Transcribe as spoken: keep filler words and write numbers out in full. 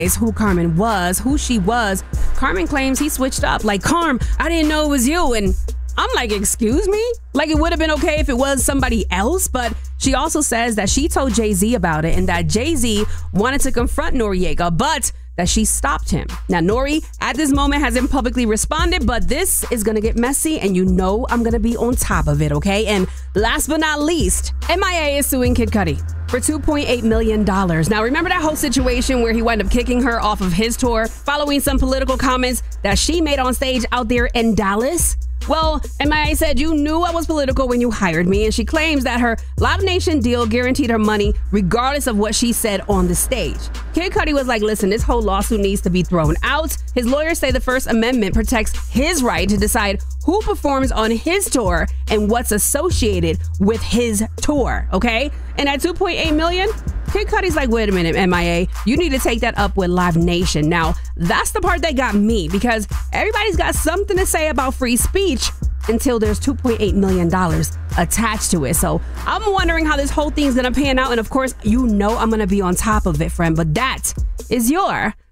is who Carmen was, who she was. Carmen claims he switched up. Like, Carm, I didn't know it was you. And I'm like, excuse me? Like, it would have been okay if it was somebody else. But she also says that she told Jay-Z about it and that Jay-Z wanted to confront Noreaga, but that she stopped him. Now, Nori at this moment hasn't publicly responded, but this is going to get messy and you know I'm going to be on top of it, okay? And last but not least, M I A is suing Kid Cudi for two point eight million dollars. Now, remember that whole situation where he wound up kicking her off of his tour following some political comments that she made on stage out there in Dallas? Well, M I A said, you knew I was political when you hired me, and she claims that her Live Nation deal guaranteed her money regardless of what she said on the stage. Kid Cudi was like, listen, this whole lawsuit needs to be thrown out. His lawyers say the First Amendment protects his right to decide who performs on his tour and what's associated with his tour, okay? And at two point eight million dollars, Kid Cudi's like, wait a minute, M I A, you need to take that up with Live Nation. Now, that's the part that got me, because everybody's got something to say about free speech until there's two point eight million dollars attached to it. So I'm wondering how this whole thing's gonna pan out. And of course, you know I'm gonna be on top of it, friend. But that is your